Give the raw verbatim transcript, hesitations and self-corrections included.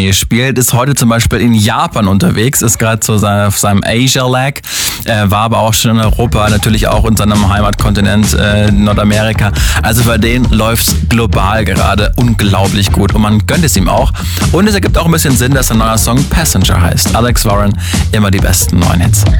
Tournee gespielt, ist heute zum Beispiel in Japan unterwegs, ist gerade so auf seinem Asia-Lag, äh, war aber auch schon in Europa, natürlich auch in seinem Heimatkontinent äh, Nordamerika. Also bei denen läuft's global gerade unglaublich gut und man gönnt es ihm auch. Und es ergibt auch ein bisschen Sinn, dass sein neuer Song Passenger heißt. Alex Warren, immer die besten neuen Hits.